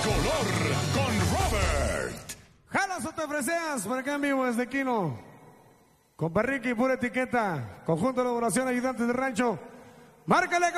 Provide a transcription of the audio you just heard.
color con Robert. Jalas o te freseas por acá en vivo desde Quino. Con Perrique y pura etiqueta. Conjunto de elaboración, ayudantes de rancho. Márcale.